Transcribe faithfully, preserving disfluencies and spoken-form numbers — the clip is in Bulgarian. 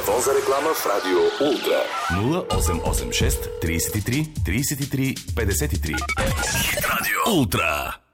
Телефон за реклама в Радио Ултра. нула осем осем шест тридесет и три тридесет и три петдесет и три. Хит Радио Ултра.